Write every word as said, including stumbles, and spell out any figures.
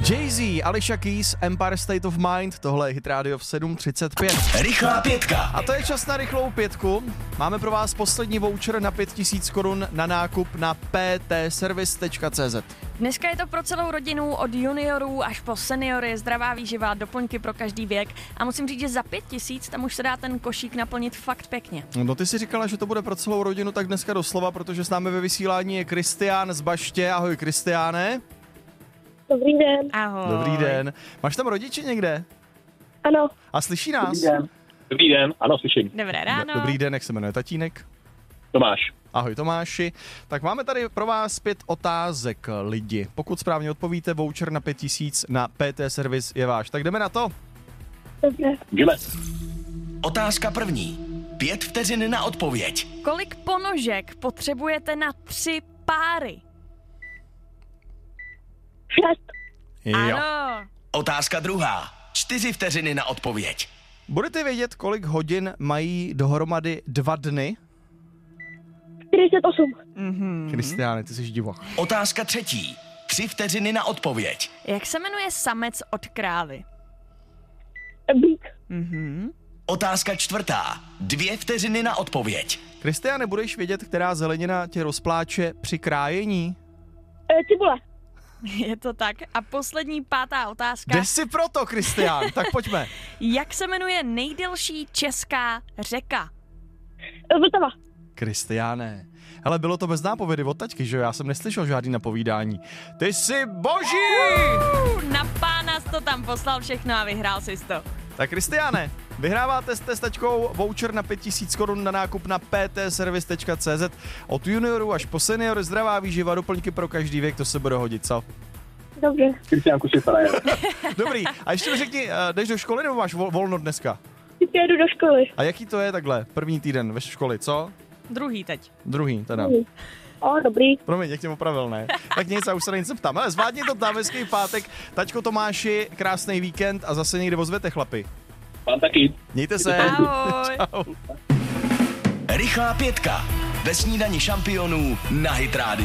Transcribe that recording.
Jay-Z, Alicia Keys, Empire State of Mind, tohle je Hit Radio v sedm třicet pět. Rychlá pětka. A to je čas na rychlou pětku. Máme pro vás poslední voucher na pět tisíc korun na nákup na p t service tečka c z. Dneska je to pro celou rodinu od juniorů až po seniory, zdravá výživa, doplňky pro každý věk a musím říct, že za pět tisíc tam už se dá ten košík naplnit fakt pěkně. No ty si říkala, že to bude pro celou rodinu, tak dneska doslova, protože s námi ve vysílání je Kristián z Baště. Ahoj Kristiáne. Dobrý den. Ahoj. Dobrý den. Máš tam rodiče někde? Ano. A slyší nás? Dobrý den. Dobrý den, ano, slyším. Dobré ráno. Dobrý den, jak se jmenuje tatínek? Tomáš. Ahoj Tomáši. Tak máme tady pro vás pět otázek lidi. Pokud správně odpovíte, voucher na pět tisíc na P T Service je váš. Tak jdeme na to. Dobře. Jdeme. Otázka první. Pět vteřin na odpověď. Kolik ponožek potřebujete na tři páry? Šest. Ano. Otázka druhá. Čtyři vteřiny na odpověď. Budete vědět, kolik hodin mají dohromady dva dny? čtyřicet osm. Mhm. Kristiáne, ty jsi divák. Otázka třetí. Tři vteřiny na odpověď. Jak se jmenuje samec od krávy? Bík. Mhm. Otázka čtvrtá. Dvě vteřiny na odpověď. Kristiáne, budeš vědět, která zelenina tě rozpláče při krájení? E, cibule. Je to tak. A poslední pátá otázka. Jde si proto, Kristián, tak pojďme. Jak se jmenuje nejdelší česká řeka? E, Vltava. Kristiáne, hele, bylo to bez nápovědy od taťky, že jo? Já jsem neslyšel žádný napovídání. Ty jsi boží! Uh, na pána jsi to tam poslal všechno a vyhrál jsi to. Tak Kristiáne, vyhráváte s testačkou voucher na pět tisíc korun na nákup na p t service tečka c z. Od juniorů až po seniory, zdravá výživa, doplňky pro každý věk, to se bude hodit, co? Dobře. Kristiánku si frajer. Dobrý, a ještě mi řekni, eh, jdeš do školy nebo máš vol- volno dneska? Teď jedu do školy. A jaký to je takhle, první týden ve školy, co? Druhý teď. Druhý, teda. O, dobrý. Promiň, jak tě opravil, ne? Tak nic, já už se na nic ptám. Ale zvládni to tam, hezký pátek. Tačko Tomáši, krásný víkend a zase někde ozvete, chlapi. Mám taky. Mějte se. Ahoj. Čau. Rychlá pětka. Ve snídani šampionů na Hit Radio.